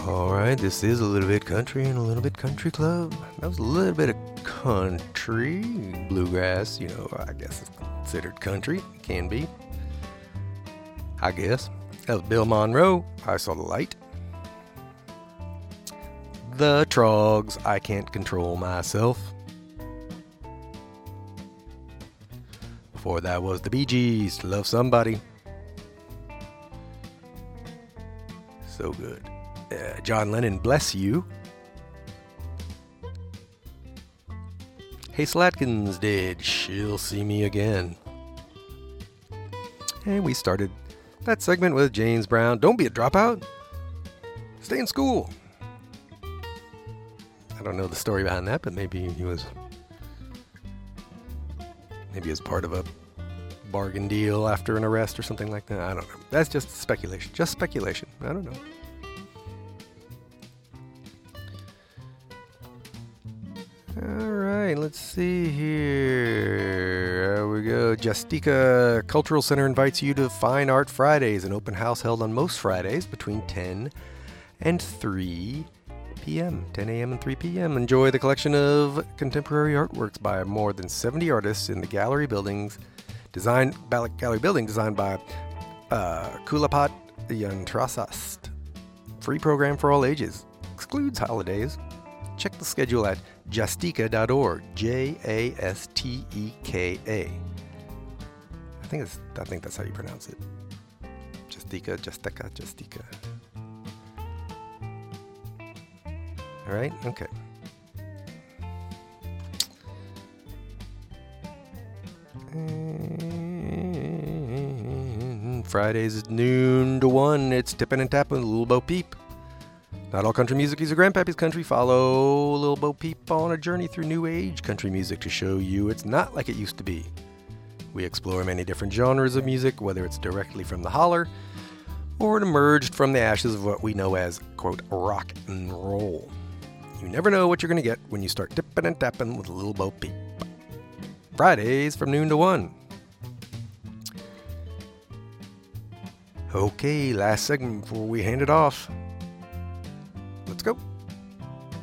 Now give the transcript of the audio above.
All right, this is a little bit country and a little bit country club. That was a little bit of country, bluegrass, I guess it's considered country. Can be, I guess. That was Bill Monroe, I Saw the Light. The Troggs, I Can't Control Myself. Before that was the Bee Gees, Love Somebody. So good. John Lennon, Bless You. Hazel Atkins did She'll See Me Again. And we started that segment with James Brown, Don't Be a Dropout. Stay in school. I don't know the story behind that, but maybe he was part of a bargain deal after an arrest or something like that. I don't know. That's just speculation. Just speculation. I don't know. All right, let's see here. There we go. Justica Cultural Center invites you to Fine Art Fridays, an open house held on most Fridays between 10 and 3 p.m., 10 a.m. and 3 p.m. Enjoy the collection of contemporary artworks by more than 70 artists in the gallery building designed by Kulapat Yantrasast. Free program for all ages. Excludes holidays. Check the schedule at justika.org. Jasteka. I think that's how you pronounce it. Justika. All right? Okay. Fridays noon to 1. It's Tippin' and Tappin' with Lil Bo Peep. Not all country music is a grandpappy's country. Follow Lil Bo Peep on a journey through new age country music to show you it's not like it used to be. We explore many different genres of music, whether it's directly from the holler or it emerged from the ashes of what we know as, quote, rock and roll. You never know what you're going to get when you start tipping and tapping with Lil Bo Peep. Fridays from noon to 1. Okay, last segment before we hand it off.